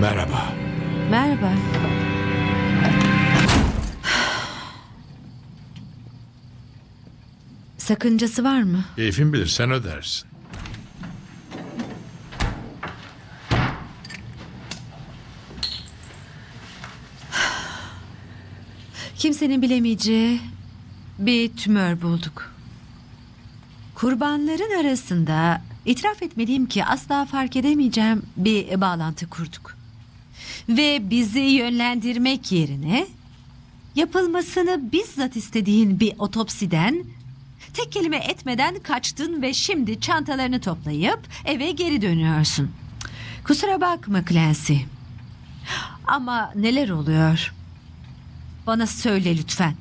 Merhaba. Merhaba. Sakıncası var mı? Keyfin bilir, sen ödersin. Kimsenin bilemeyeceği bir tümör bulduk. Kurbanların arasında itiraf etmeliyim ki asla fark edemeyeceğim bir bağlantı kurduk. Ve bizi yönlendirmek yerine yapılmasını bizzat istediğin bir otopsiden tek kelime etmeden kaçtın ve şimdi çantalarını toplayıp eve geri dönüyorsun. Kusura bakma Clancy. Ama neler oluyor? Bana söyle lütfen.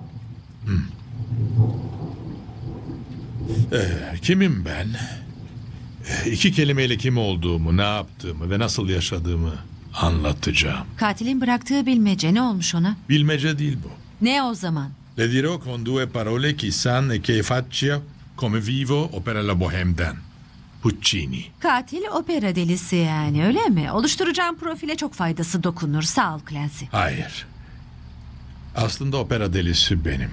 Kimim ben? İki kelimeyle kim olduğumu, ne yaptığımı ve nasıl yaşadığımı anlatacağım. Katilin bıraktığı bilmece ne olmuş ona? Bilmece değil bu. Ne o zaman? Le dirò con due parole chi san e che faccia come vivo opera la bohème'den. Puccini. Katil opera delisi yani, öyle mi? Oluşturacağım profile çok faydası dokunur. Sağ ol Clancy. Hayır. Aslında opera delisi benim.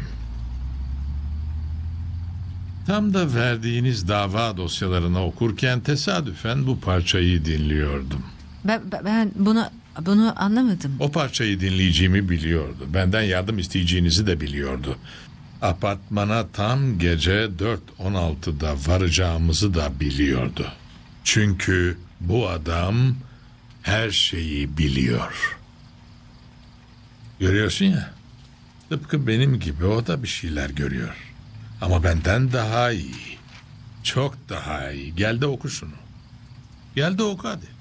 Tam da verdiğiniz dava dosyalarını okurken tesadüfen bu parçayı dinliyordum. Ben bunu anlamadım. O parçayı dinleyeceğimi biliyordu. Benden yardım isteyeceğinizi de biliyordu. Apartmana tam gece 4:16'da varacağımızı da biliyordu. Çünkü bu adam her şeyi biliyor. Görüyorsun ya, tıpkı benim gibi o da bir şeyler görüyor. Ama benden daha iyi. Çok daha iyi. Gel de oku şunu. Gel de oku hadi.